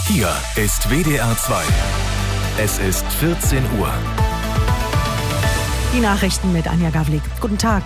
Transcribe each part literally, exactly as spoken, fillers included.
Hier ist W D R zwei. Es ist vierzehn Uhr. Die Nachrichten mit Anja Gawlik. Guten Tag.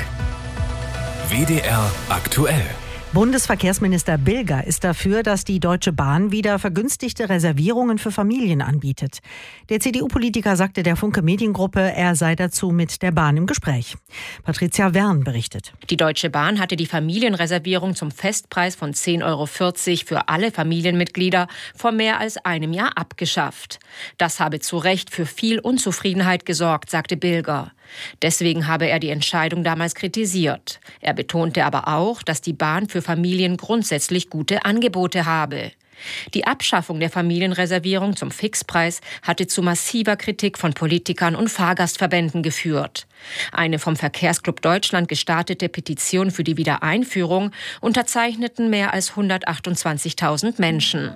W D R aktuell. Bundesverkehrsminister Bilger ist dafür, dass die Deutsche Bahn wieder vergünstigte Reservierungen für Familien anbietet. Der C D U-Politiker sagte der Funke Mediengruppe, er sei dazu mit der Bahn im Gespräch. Patricia Wern berichtet. Die Deutsche Bahn hatte die Familienreservierung zum Festpreis von zehn Euro vierzig für alle Familienmitglieder vor mehr als einem Jahr abgeschafft. Das habe zu Recht für viel Unzufriedenheit gesorgt, sagte Bilger. Deswegen habe er die Entscheidung damals kritisiert. Er betonte aber auch, dass die Bahn für Familien grundsätzlich gute Angebote habe. Die Abschaffung der Familienreservierung zum Fixpreis hatte zu massiver Kritik von Politikern und Fahrgastverbänden geführt. Eine vom Verkehrsclub Deutschland gestartete Petition für die Wiedereinführung unterzeichneten mehr als hundertachtundzwanzigtausend Menschen.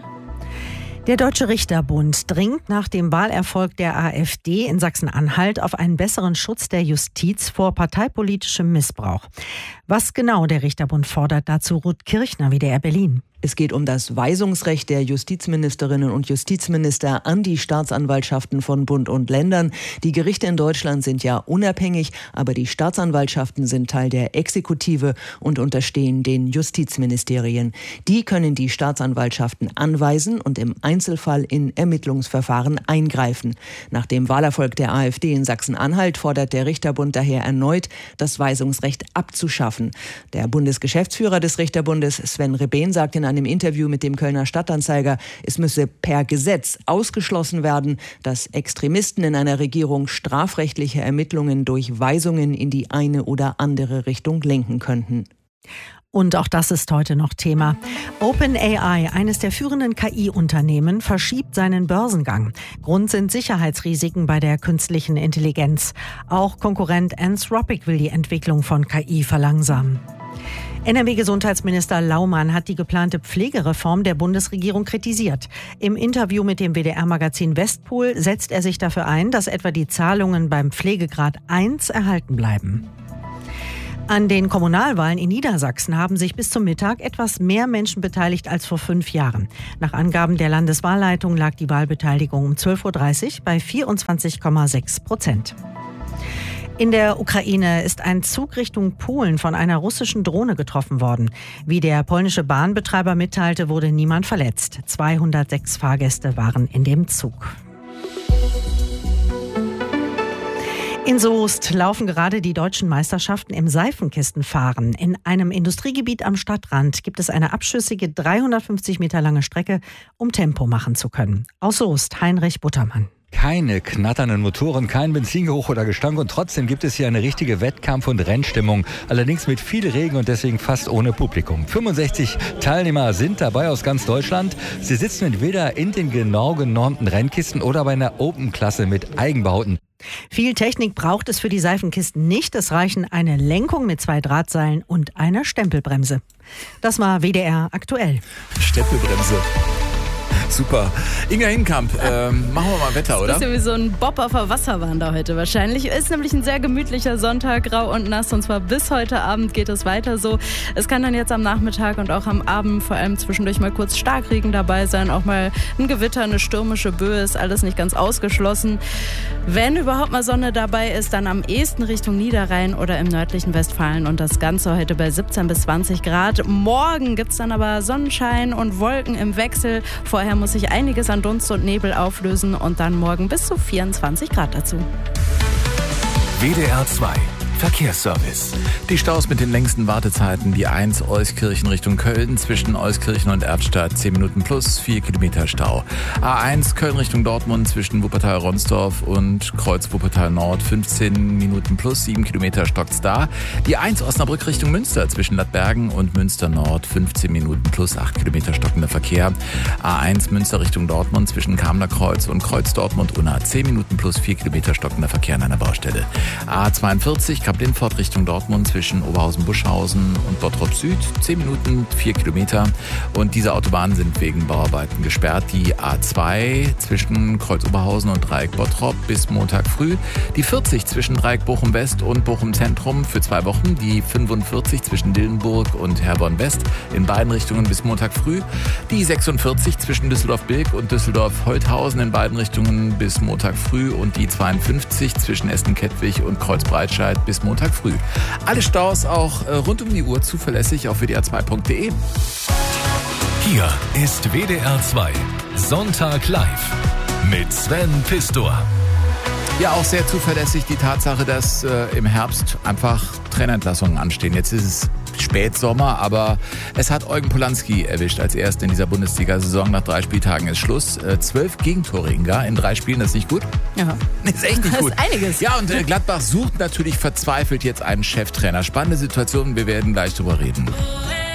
Der Deutsche Richterbund dringt nach dem Wahlerfolg der AfD in Sachsen-Anhalt auf einen besseren Schutz der Justiz vor parteipolitischem Missbrauch. Was genau der Richterbund fordert, dazu Ruth Kirchner, W D R Berlin. Es geht um das Weisungsrecht der Justizministerinnen und Justizminister an die Staatsanwaltschaften von Bund und Ländern. Die Gerichte in Deutschland sind ja unabhängig, aber die Staatsanwaltschaften sind Teil der Exekutive und unterstehen den Justizministerien. Die können die Staatsanwaltschaften anweisen und im Einzelfall in Ermittlungsverfahren eingreifen. Nach dem Wahlerfolg der AfD in Sachsen-Anhalt fordert der Richterbund daher erneut, das Weisungsrecht abzuschaffen. Der Bundesgeschäftsführer des Richterbundes, Sven Rebehn, sagt in einem Interview mit dem Kölner Stadtanzeiger, es müsse per Gesetz ausgeschlossen werden, dass Extremisten in einer Regierung strafrechtliche Ermittlungen durch Weisungen in die eine oder andere Richtung lenken könnten. Und auch das ist heute noch Thema. OpenAI, eines der führenden K I-Unternehmen, verschiebt seinen Börsengang. Grund sind Sicherheitsrisiken bei der künstlichen Intelligenz. Auch Konkurrent Anthropic will die Entwicklung von K I verlangsamen. N R W-Gesundheitsminister Laumann hat die geplante Pflegereform der Bundesregierung kritisiert. Im Interview mit dem W D R-Magazin Westpol setzt er sich dafür ein, dass etwa die Zahlungen beim Pflegegrad eins erhalten bleiben. An den Kommunalwahlen in Niedersachsen haben sich bis zum Mittag etwas mehr Menschen beteiligt als vor fünf Jahren. Nach Angaben der Landeswahlleitung lag die Wahlbeteiligung um zwölf Uhr dreißig bei vierundzwanzig Komma sechs Prozent. In der Ukraine ist ein Zug Richtung Polen von einer russischen Drohne getroffen worden. Wie der polnische Bahnbetreiber mitteilte, wurde niemand verletzt. zweihundertsechs Fahrgäste waren in dem Zug. In Soest laufen gerade die deutschen Meisterschaften im Seifenkistenfahren. In einem Industriegebiet am Stadtrand gibt es eine abschüssige dreihundertfünfzig Meter lange Strecke, um Tempo machen zu können. Aus Soest, Heinrich Buttermann. Keine knatternden Motoren, kein Benzingeruch oder Gestank und trotzdem gibt es hier eine richtige Wettkampf- und Rennstimmung. Allerdings mit viel Regen und deswegen fast ohne Publikum. fünfundsechzig Teilnehmer sind dabei aus ganz Deutschland. Sie sitzen entweder in den genau genormten Rennkisten oder bei einer Open-Klasse mit Eigenbauten. Viel Technik braucht es für die Seifenkisten nicht. Es reichen eine Lenkung mit zwei Drahtseilen und eine Stempelbremse. Das war W D R aktuell. Stempelbremse. Super. Inga Hinkamp, ähm, machen wir mal Wetter, oder? Das ist ja wie so ein Bob auf der Wasserbahn da heute wahrscheinlich. Ist nämlich ein sehr gemütlicher Sonntag, grau und nass. Und zwar bis heute Abend geht es weiter so. Es kann dann jetzt am Nachmittag und auch am Abend vor allem zwischendurch mal kurz Starkregen dabei sein. Auch mal ein Gewitter, eine stürmische Böe, ist alles nicht ganz ausgeschlossen. Wenn überhaupt mal Sonne dabei ist, dann am ehesten Richtung Niederrhein oder im nördlichen Westfalen. Und das Ganze heute bei siebzehn bis zwanzig Grad. Morgen gibt es dann aber Sonnenschein und Wolken im Wechsel. Vorher muss sich einiges an Dunst und Nebel auflösen und dann morgen bis zu vierundzwanzig Grad dazu. W D R zwei Verkehrsservice. Die Staus mit den längsten Wartezeiten. Die eins Euskirchen Richtung Köln zwischen Euskirchen und Erftstadt zehn Minuten plus vier Kilometer Stau. A eins Köln Richtung Dortmund zwischen Wuppertal-Ronsdorf und Kreuz Wuppertal-Nord fünfzehn Minuten plus sieben Kilometer stockt's da. Die eins Osnabrück Richtung Münster zwischen Ladbergen und Münster-Nord fünfzehn Minuten plus acht Kilometer stockender Verkehr. A eins Münster Richtung Dortmund zwischen Kamener Kreuz und Kreuz Dortmund Unna zehn Minuten plus vier Kilometer stockender Verkehr an einer Baustelle. A zweiundvierzig Krablin-Fort Richtung Dortmund zwischen Oberhausen-Buschhausen und Bottrop Süd. zehn Minuten, vier Kilometer. Und diese Autobahnen sind wegen Bauarbeiten gesperrt. Die A zwei zwischen Kreuz-Oberhausen und Dreieck Bottrop bis Montag früh. Die vierzig zwischen Dreieck Bochum West und Bochum Zentrum für zwei Wochen. Die fünfundvierzig zwischen Dillenburg und Herborn West in beiden Richtungen bis Montag früh. Die sechsundvierzig zwischen Düsseldorf-Bilk und Düsseldorf-Holthausen in beiden Richtungen bis Montag früh. Und die zweiundfünfzig zwischen Essen-Kettwig und Kreuz-Breitscheid bis Montag früh. Alle Staus auch äh, rund um die Uhr zuverlässig auf w d r zwei punkt d e. Hier ist W D R zwei Sonntag live mit Sven Pistor. Ja, auch sehr zuverlässig die Tatsache, dass äh, im Herbst einfach Trainerentlassungen anstehen. Jetzt ist es Spätsommer, aber es hat Eugen Polanski erwischt als Ersten in dieser Bundesliga-Saison. Nach drei Spieltagen ist Schluss. Äh, zwölf Gegentore, Inga, in drei Spielen, das ist nicht gut? Ja. Das ist echt nicht gut. Das ist einiges. Ja, und äh, Gladbach sucht natürlich verzweifelt jetzt einen Cheftrainer. Spannende Situation, wir werden gleich drüber reden.